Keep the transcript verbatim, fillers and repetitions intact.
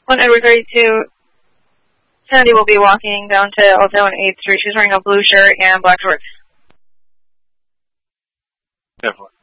one Edward thirty-two, Sandy will be walking down to Alto on eighth Street. She's wearing a blue shirt and black shorts. Definitely.